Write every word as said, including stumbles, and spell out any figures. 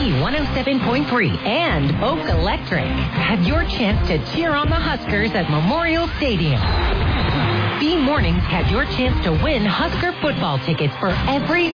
B one oh seven point three and Oak Electric. Have your chance to cheer on the Huskers at Memorial Stadium. B Mornings has your chance to win Husker football tickets for every